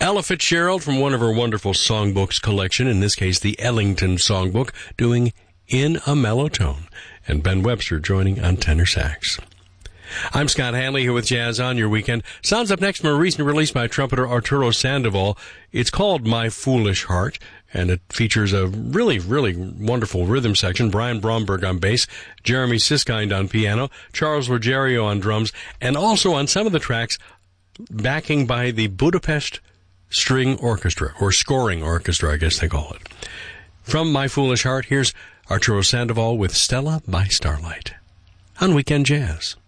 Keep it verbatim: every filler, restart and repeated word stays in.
Ella Fitzgerald from one of her wonderful songbooks collection, in this case the Ellington Songbook, doing In a Mellow Tone, and Ben Webster joining on tenor sax. I'm Scott Hanley here with Jazz on Your Weekend. Sounds up next from a recent release by trumpeter Arturo Sandoval. It's called My Foolish Heart, and it features a really, really wonderful rhythm section. Brian Bromberg on bass, Jeremy Siskind on piano, Charles Ruggiero on drums, and also on some of the tracks, backing by the Budapest String Orchestra, or Scoring Orchestra, I guess they call it. From My Foolish Heart, here's Arturo Sandoval with Stella by Starlight on Weekend Jazz.